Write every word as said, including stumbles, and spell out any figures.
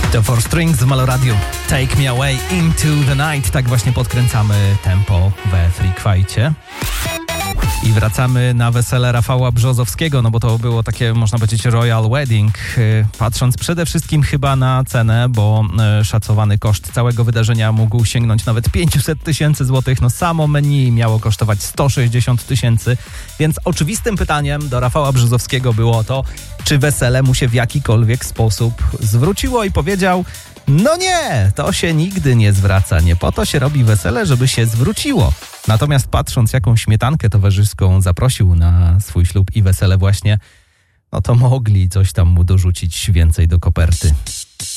The Four Strings w Maloradiu. Take me away into the night. Tak właśnie podkręcamy tempo we Freak Fajcie. I wracamy na wesele Rafała Brzozowskiego, no bo to było takie, można powiedzieć, royal wedding. Patrząc przede wszystkim chyba na cenę, bo szacowany koszt całego wydarzenia mógł sięgnąć nawet pięćset tysięcy złotych. No samo menu miało kosztować sto sześćdziesiąt tysięcy, więc oczywistym pytaniem do Rafała Brzozowskiego było to, czy wesele mu się w jakikolwiek sposób zwróciło, i powiedział: no nie, to się nigdy nie zwraca, nie po to się robi wesele, żeby się zwróciło. Natomiast patrząc, jaką śmietankę towarzyską zaprosił na swój ślub i wesele właśnie, no to mogli coś tam mu dorzucić więcej do koperty.